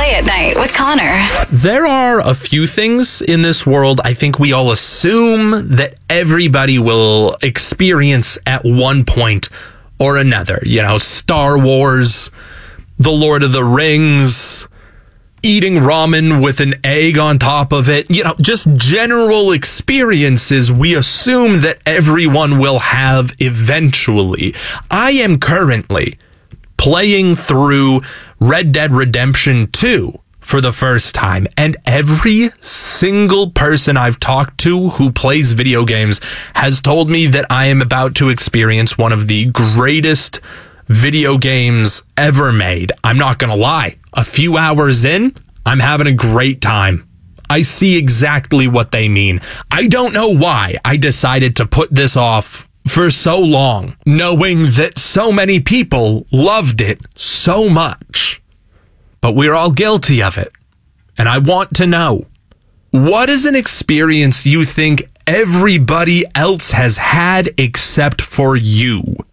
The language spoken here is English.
Play at Night with Connor. There are a few things in this world I think we all assume that everybody will experience at one point or another. You know, Star Wars, The Lord of the Rings, eating ramen with an egg on top of it. You know, just general experiences we assume that everyone will have eventually. I am currently playing through Red Dead Redemption 2 for the first time, and every single person I've talked to who plays video games has told me that I am about to experience one of the greatest video games ever made. I'm not gonna lie, a few hours in, I'm having a great time. I see exactly what they mean. I don't know why I decided to put this off for so long, knowing that so many people loved it so much. But we're all guilty of it. And I want to know, what is an experience you think everybody else has had except for you?